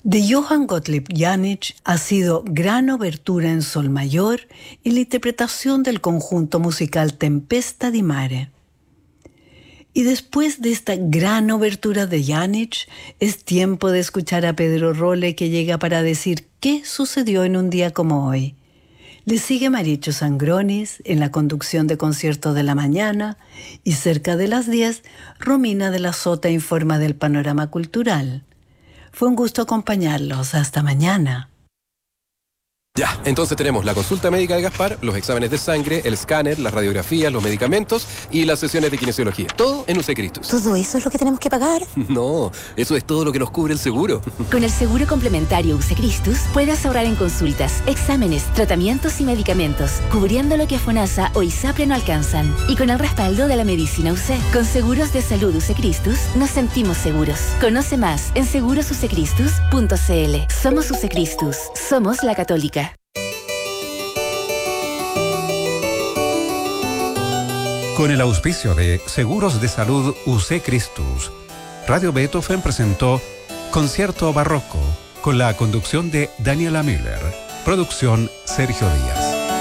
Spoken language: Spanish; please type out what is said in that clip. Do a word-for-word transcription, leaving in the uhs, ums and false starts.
De Johann Gottlieb Janisch ha sido gran obertura en sol mayor y la interpretación del conjunto musical Tempesta di Mare. Y después de esta gran obertura de Janisch, es tiempo de escuchar a Pedro Rolle, que llega para decir qué sucedió en un día como hoy. Le sigue Maricho Sangronis en la conducción de Concierto de la Mañana y cerca de las diez, Romina de la Sota informa del panorama cultural. Fue un gusto acompañarlos. Hasta mañana. Ya, entonces tenemos la consulta médica de Gaspar, los exámenes de sangre, el escáner, las radiografías, los medicamentos y las sesiones de kinesiología. Todo en U C Cristus. ¿Todo eso es lo que tenemos que pagar? No, eso es todo lo que nos cubre el seguro. Con el seguro complementario U C Cristus puedes ahorrar en consultas, exámenes, tratamientos y medicamentos, cubriendo lo que FONASA o ISAPRE no alcanzan. Y con el respaldo de la medicina U C. Con seguros de salud U C Cristus nos sentimos seguros. Conoce más en seguros u c cristus punto c l. Somos U C Cristus. Somos la Católica. Con el auspicio de Seguros de Salud U C Cristus, Radio Beethoven presentó Concierto Barroco, con la conducción de Daniela Miller. Producción Sergio Díaz.